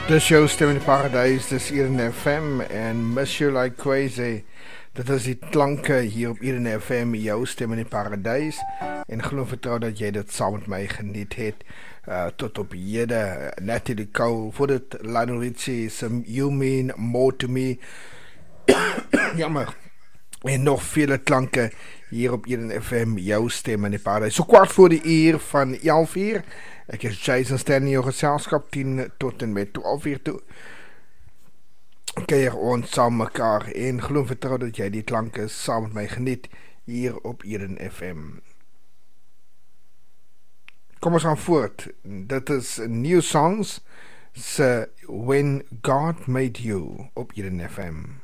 Dis jou stem in die paradijs, dis Eden FM en Miss You Like Crazy. Dit is die klanke hier op Eden FM, jou stem in die paradijs. En geloof vertrouw dat jy dit saam met my geniet het. Tot op hede, Natalie Cole, voor dit Lionel Richie, some You Mean More To Me. Jammer. En nog vele klanke hier op Eden FM, jou stem in die paradijs. So kwart voor die uur van 11 uur. Ek is Jason Stanley, jou geselskap 10 tot en met 12 uur toe. Keer ons saam mekaar en geloof vertrouw dat jy die klanke saam met my geniet hier op Eden FM. Kom ons gaan voort. Dit is New Songs se When God Made You op Eden FM.